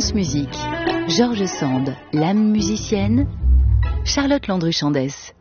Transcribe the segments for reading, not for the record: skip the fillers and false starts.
France Musique. Georges Sand, l'âme musicienne. Charlotte Landru-Chandès.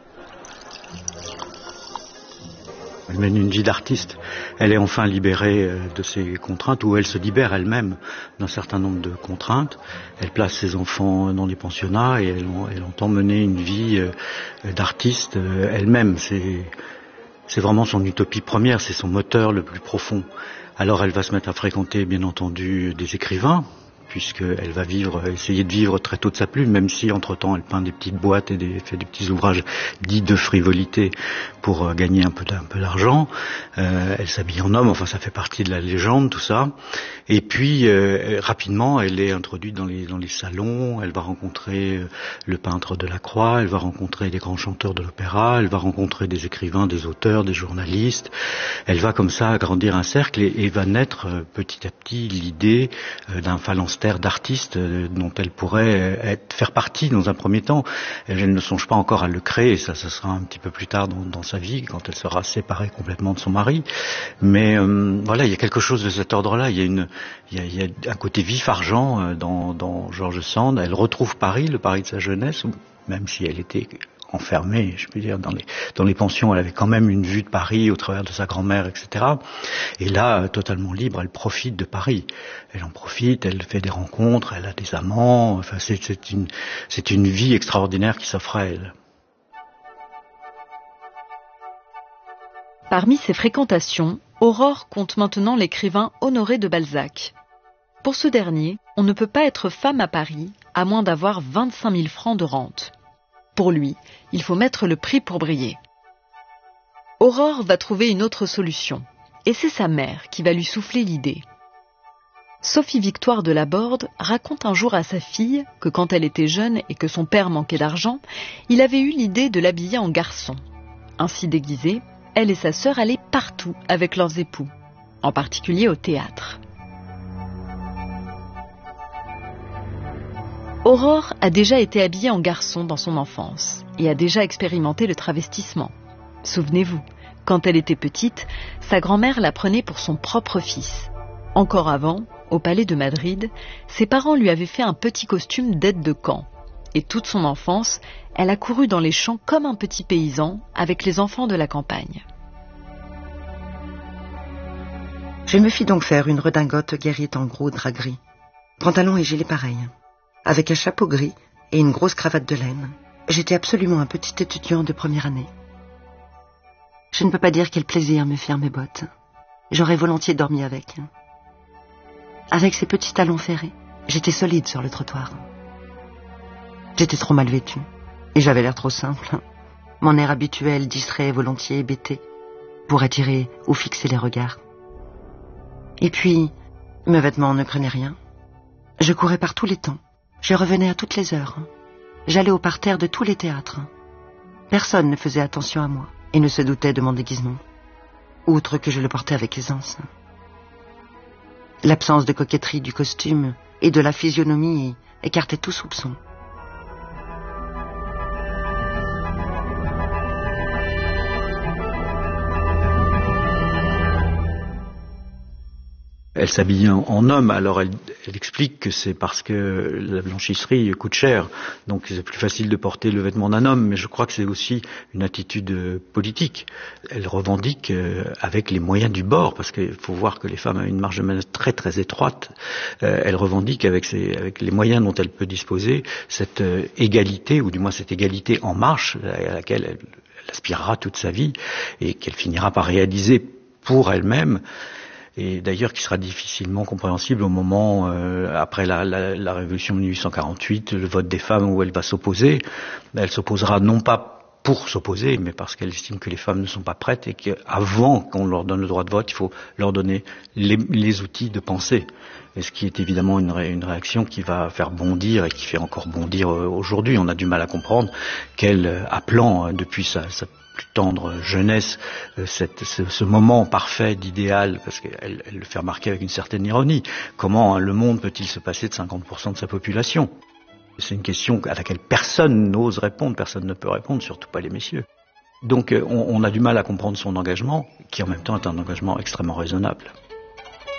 Elle mène une vie d'artiste. Elle est enfin libérée de ses contraintes, ou elle se libère elle-même d'un certain nombre de contraintes. Elle place ses enfants dans des pensionnats et elle entend mener une vie d'artiste elle-même. C'est vraiment son utopie première, c'est son moteur le plus profond. Alors elle va se mettre à fréquenter, bien entendu, des écrivains, puisqu'elle va essayer de vivre très tôt de sa plume, même si entre-temps elle peint des petites boîtes et fait des petits ouvrages dits de frivolité pour gagner un peu d'argent. Elle s'habille en homme, enfin ça fait partie de la légende, tout ça. Et puis rapidement elle est introduite dans les salons, elle va rencontrer le peintre de la Croix, elle va rencontrer des grands chanteurs de l'opéra, elle va rencontrer des écrivains, des auteurs, des journalistes. Elle va comme ça agrandir un cercle et va naître petit à petit l'idée d'un phalanstère d'artistes dont elle pourrait faire partie dans un premier temps. Elle ne songe pas encore à le créer, ça sera un petit peu plus tard dans sa vie, quand elle sera séparée complètement de son mari. Mais voilà, il y a quelque chose de cet ordre-là. Il y a un côté vif argent dans Georges Sand. Elle retrouve Paris, le Paris de sa jeunesse, même si elle était enfermée, je peux dire, dans les pensions, elle avait quand même une vue de Paris au travers de sa grand-mère, etc. Et là, totalement libre, elle profite de Paris. Elle en profite, elle fait des rencontres, elle a des amants. Enfin, c'est une vie extraordinaire qui s'offre à elle. Parmi ses fréquentations, Aurore compte maintenant l'écrivain Honoré de Balzac. Pour ce dernier, on ne peut pas être femme à Paris à moins d'avoir 25 000 francs de rente. Pour lui, il faut mettre le prix pour briller. Aurore va trouver une autre solution, et c'est sa mère qui va lui souffler l'idée. Sophie Victoire de Laborde raconte un jour à sa fille que quand elle était jeune et que son père manquait d'argent, il avait eu l'idée de l'habiller en garçon. Ainsi déguisée, elle et sa sœur allaient partout avec leurs époux, en particulier au théâtre. Aurore a déjà été habillée en garçon dans son enfance et a déjà expérimenté le travestissement. Souvenez-vous, quand elle était petite, sa grand-mère la prenait pour son propre fils. Encore avant, au palais de Madrid, ses parents lui avaient fait un petit costume d'aide de camp. Et toute son enfance, elle a couru dans les champs comme un petit paysan avec les enfants de la campagne. Je me fis donc faire une redingote guerrière en gros drap gris, pantalon et gilet pareil, avec un chapeau gris et une grosse cravate de laine. J'étais absolument un petit étudiant de première année. Je ne peux pas dire quel plaisir me firent mes bottes. J'aurais volontiers dormi avec. Avec ces petits talons ferrés, j'étais solide sur le trottoir. J'étais trop mal vêtue, et j'avais l'air trop simple. Mon air habituel, distrait, volontiers hébété, pour attirer ou fixer les regards. Et puis, mes vêtements ne prenaient rien. Je courais par tous les temps. Je revenais à toutes les heures. J'allais au parterre de tous les théâtres. Personne ne faisait attention à moi et ne se doutait de mon déguisement, outre que je le portais avec aisance. L'absence de coquetterie du costume et de la physionomie écartait tout soupçon. Elle s'habille en homme, alors elle explique que c'est parce que la blanchisserie coûte cher, donc c'est plus facile de porter le vêtement d'un homme, mais je crois que c'est aussi une attitude politique. Elle revendique avec les moyens du bord, parce qu'il faut voir que les femmes ont une marge de manœuvre très très étroite. Elle revendique avec les moyens dont elle peut disposer cette égalité, ou du moins cette égalité en marche, à laquelle elle aspirera toute sa vie, et qu'elle finira par réaliser pour elle-même. Et d'ailleurs qui sera difficilement compréhensible au moment, après la révolution de 1848, le vote des femmes où elle va s'opposer. Elle s'opposera non pas pour s'opposer, mais parce qu'elle estime que les femmes ne sont pas prêtes et qu'avant qu'on leur donne le droit de vote, il faut leur donner les outils de pensée. Et ce qui est évidemment une réaction qui va faire bondir et qui fait encore bondir aujourd'hui. On a du mal à comprendre qu'elle, appelant depuis sa plus tendre jeunesse, ce moment parfait d'idéal, parce qu'elle le fait remarquer avec une certaine ironie. Comment le monde peut-il se passer de 50% de sa population ? C'est une question à laquelle personne n'ose répondre, personne ne peut répondre, surtout pas les messieurs. Donc on a du mal à comprendre son engagement, qui en même temps est un engagement extrêmement raisonnable.